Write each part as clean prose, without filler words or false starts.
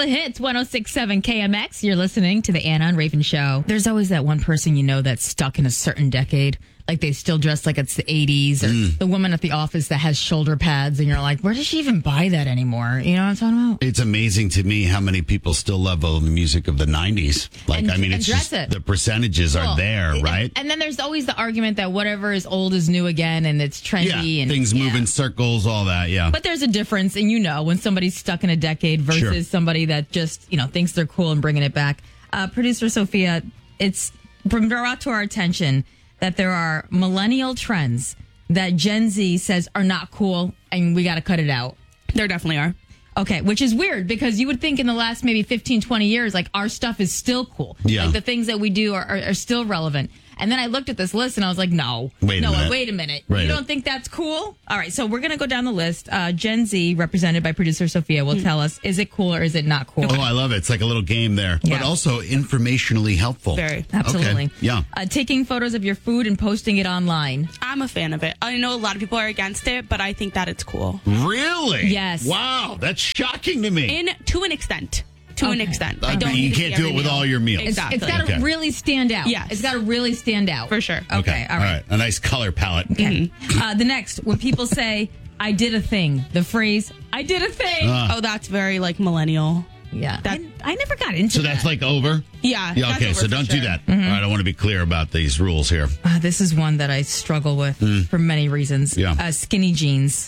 the hits, 106.7 KMX. You're listening to the Anna and Raven Show. There's always that one person you know that's stuck in a certain decade. Like they still dress like it's the 80s, or the woman at the office that has shoulder pads, and you're like, where does she even buy that anymore? You know what I'm talking about? It's amazing to me how many people still love the music of the 90s. Like, it's just the percentages are there, right? And then there's always the argument that whatever is old is new again, and it's trendy. Yeah, and things move in circles, all that, yeah. But there's a difference, and when somebody's stuck in a decade versus somebody that just, thinks they're cool and bringing it back. Producer Sophia, it's brought to our attention that there are millennial trends that Gen Z says are not cool, and we got to cut it out. There definitely are. Okay, which is weird because you would think in the last maybe 15, 20 years, like our stuff is still cool. Yeah. Like the things that we do are still relevant. And then I looked at this list and I was like, wait a minute. Right. You don't think that's cool? All right, so we're going to go down the list. Gen Z, represented by producer Sophia, will tell us, is it cool or is it not cool? Oh, I love it. It's like a little game there, but also informationally helpful. Very. Absolutely. Okay. Yeah. Taking photos of your food and posting it online. I'm a fan of it. I know a lot of people are against it, but I think that it's cool. Really? Yes. Wow, that's shocking to me. To an extent. I don't. You can't do it with all your meals. Exactly. It's got to really stand out. Yes. It's got to really stand out. For sure. Okay. All right. A nice color palette. Okay. The next, when people say, I did a thing, the phrase, I did a thing. That's very millennial. Yeah. I never got into So that's like over? Yeah. Yeah, okay, so don't do that. All right, I want to be clear about these rules here. This is one that I struggle with for many reasons. Yeah. Skinny jeans.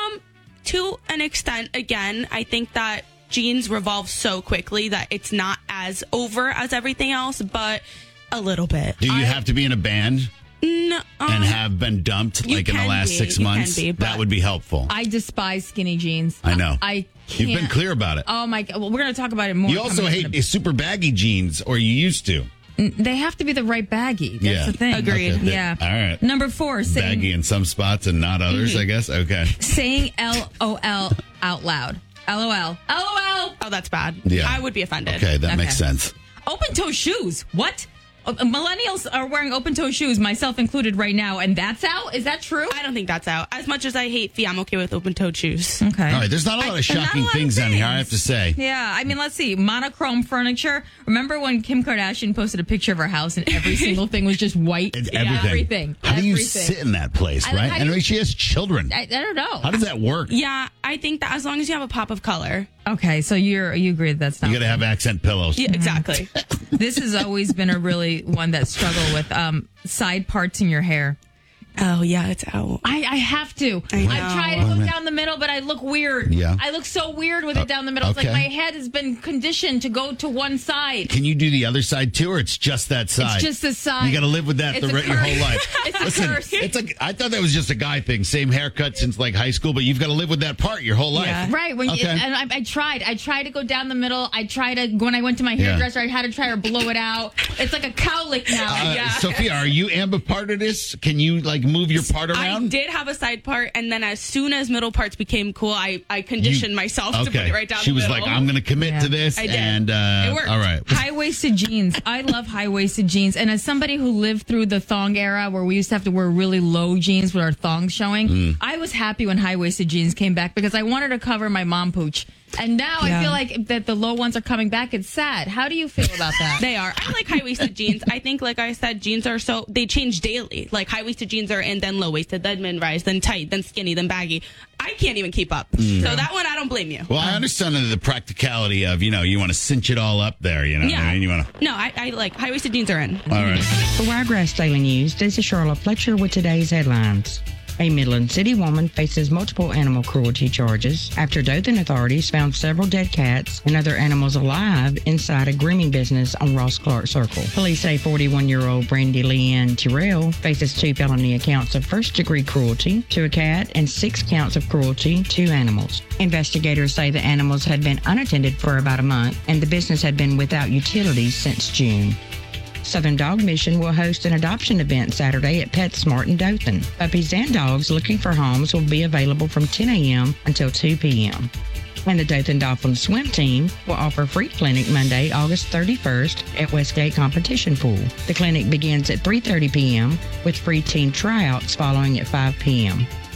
To an extent, again, I think that jeans revolve so quickly that it's not as over as everything else, but a little bit. Do you have to be in a band? No. And have been dumped in the last 6 months? That would be helpful. I despise skinny jeans. I know. I can't. You've been clear about it. Oh, my God. Well, we're going to talk about it more. You also hate super baggy jeans, or you used to. They have to be the right baggy. That's the thing. Agreed. Okay, Yeah. All right. Number 4. Baggy in some spots and not others, I guess. Okay. Saying LOL out loud. LOL. LOL. Oh, that's bad. Yeah. I would be offended. Okay, that makes sense. Open-toe shoes. What? Millennials are wearing open-toe shoes, myself included, right now, and that's out? Is that true? I don't think that's out. As much as I hate feet, I'm okay with open-toed shoes. Okay. All right, there's not a lot of shocking things on here, I have to say. Yeah, I mean, let's see. Monochrome furniture. Remember when Kim Kardashian posted a picture of her house and every single thing was just white? It's Yeah, everything. How do you sit in that place, right? how And do you- she has children. I don't know. How does that work? Yeah, I think that as long as you have a pop of color. Okay, so you agree that's not. You got to have accent pillows. Yeah, exactly. This has always been a really one that struggle with side parts in your hair. Oh, yeah, it's out. I have to. I know. I've tried to look down the middle, but I look weird. Yeah. I look so weird with it down the middle. It's okay. like my head has been conditioned to go to one side. Can you do the other side too, or it's just that side? It's just the side. You got to live with that It's a your whole curse. life. It's a curse. I thought that was just a guy thing. Same haircut since like high school, but you've got to live with that part your whole life. Yeah. Right. When Okay. and I tried to go down the middle. I tried to, when I went to my hairdresser, I had to try to blow it out. It's like a cowlick now. Sophia, are you part of this? Can you like move your part around? I did have a side part, and then as soon as middle parts became cool, I conditioned myself to put it right down She the was middle. like, I'm going to commit to this. I did. And It worked. all right. High-waisted jeans. I love high-waisted jeans. And as somebody who lived through the thong era where we used to have to wear really low jeans with our thongs showing, I was happy when high-waisted jeans came back because I wanted to cover my mom pooch. And now I feel like that the low ones are coming back. It's sad. How do you feel about that? They are. I like high-waisted jeans. I think, like I said, jeans are they change daily. Like high-waisted jeans are in, then low-waisted, then mid-rise, then tight, then skinny, then baggy. I can't even keep up. So that one, I don't blame you. Well, I understand the practicality of, you want to cinch it all up there, what I mean? You want to. No, I like high-waisted jeans are in. All right. For Wiregrass Daily News, this is Charlotte Fletcher with today's headlines. A Midland City woman faces multiple animal cruelty charges after Dothan authorities found several dead cats and other animals alive inside a grooming business on Ross Clark Circle. Police say 41-year-old Brandy Leanne Tyrrell faces 2 felony accounts of first-degree cruelty to a cat and 6 counts of cruelty to animals. Investigators say the animals had been unattended for about a month and the business had been without utilities since June. Southern Dog Mission will host an adoption event Saturday at PetSmart in Dothan. Puppies and dogs looking for homes will be available from 10 a.m. until 2 p.m. And the Dothan Dolphins swim team will offer a free clinic Monday, August 31st at Westgate Competition Pool. The clinic begins at 3:30 p.m. with free team tryouts following at 5 p.m.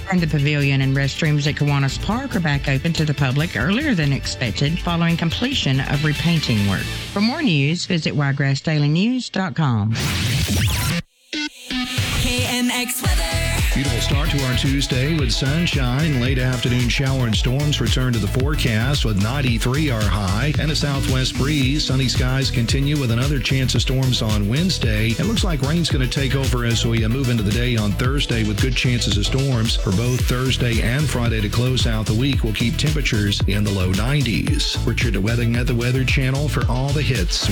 And the pavilion and restrooms at Kiwanis Park are back open to the public earlier than expected following completion of repainting work. For more news, visit wiregrassdailynews.com. KMX weather. Beautiful start to our Tuesday with sunshine. Late afternoon shower and storms return to the forecast with 93 our high and a southwest breeze. Sunny skies continue with another chance of storms on Wednesday. It looks like rain's going to take over as we move into the day on Thursday with good chances of storms. For both Thursday and Friday to close out the week, we'll keep temperatures in the low 90s. Richard Wedding at the Weather Channel for all the hits.